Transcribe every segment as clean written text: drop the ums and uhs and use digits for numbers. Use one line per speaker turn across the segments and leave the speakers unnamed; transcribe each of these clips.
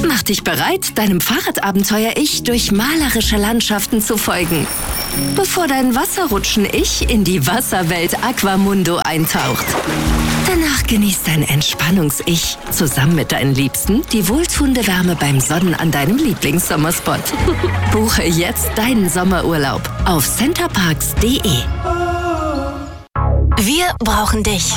Mach dich bereit, deinem Fahrradabenteuer-Ich durch malerische Landschaften zu folgen, bevor dein Wasserrutschen-Ich in die Wasserwelt Aquamundo eintaucht. Danach genießt dein Entspannungs-Ich zusammen mit deinen Liebsten die wohltuende Wärme beim Sonnen an deinem Lieblingssommerspot. Buche jetzt deinen Sommerurlaub auf centerparks.de.
Wir brauchen dich.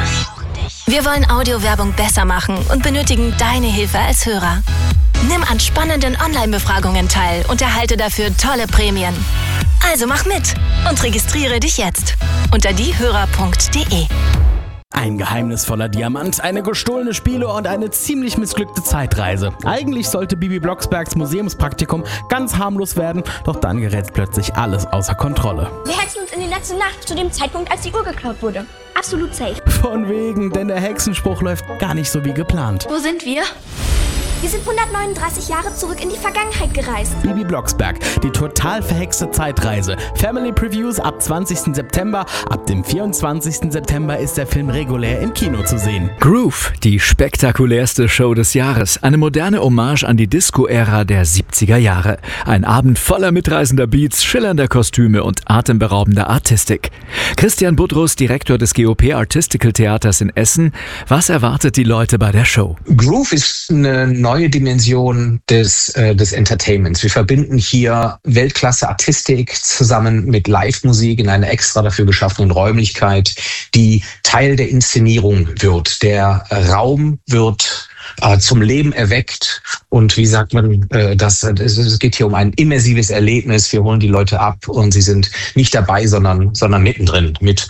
Wir wollen Audiowerbung besser machen und benötigen deine Hilfe als Hörer. Nimm an spannenden Online-Befragungen teil und erhalte dafür tolle Prämien. Also mach mit und registriere dich jetzt unter diehörer.de.
Ein geheimnisvoller Diamant, eine gestohlene Spiele und eine ziemlich missglückte Zeitreise. Eigentlich sollte Bibi Blocksbergs Museumspraktikum ganz harmlos werden, doch dann gerät plötzlich alles außer Kontrolle.
Wir hetzen uns in die letzte Nacht, zu dem Zeitpunkt, als die Uhr geklaut wurde. Absolut safe.
Von wegen, denn der Hexenspruch läuft gar nicht so wie geplant.
Wo sind wir? Wir sind 139 Jahre zurück in die Vergangenheit gereist.
Bibi Blocksberg, die total verhexte Zeitreise. Family Previews ab 20. September. Ab dem 24. September ist der Film regulär im Kino zu sehen.
Groove, die spektakulärste Show des Jahres. Eine moderne Hommage an die Disco-Ära der 70er Jahre. Ein Abend voller mitreißender Beats, schillernder Kostüme und atemberaubender Artistik. Christian Budrus, Direktor des GOP Artistical Theaters in Essen. Was erwartet die Leute bei der Show?
Groove ist eine neue Dimension des Entertainments. Wir verbinden hier Weltklasse-Artistik zusammen mit Live-Musik in einer extra dafür geschaffenen Räumlichkeit, die Teil der Inszenierung wird. Der Raum wird zum Leben erweckt und wie sagt man, es geht hier um ein immersives Erlebnis. Wir holen die Leute ab und sie sind nicht dabei, sondern mittendrin. Mit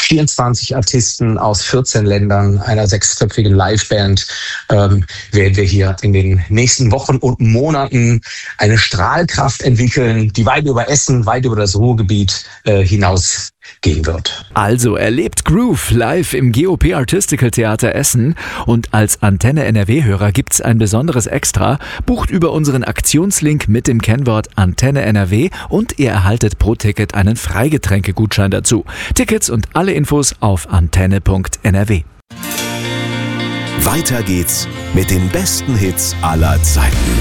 24 Artisten aus 14 Ländern, einer 6-köpfigen Liveband werden wir hier in den nächsten Wochen und Monaten eine Strahlkraft entwickeln, die weit über Essen, weit über das Ruhrgebiet hinausgehen wird.
Also erlebt Groove live im GOP Artistical Theater Essen und als Antenne NRW-Hörer gibt's ein besonderes Extra. Bucht über unseren Aktionslink mit dem Kennwort Antenne NRW und ihr erhaltet pro Ticket einen Freigetränkegutschein dazu. Tickets und alle Infos auf antenne.nrw.
Weiter geht's mit den besten Hits aller Zeiten.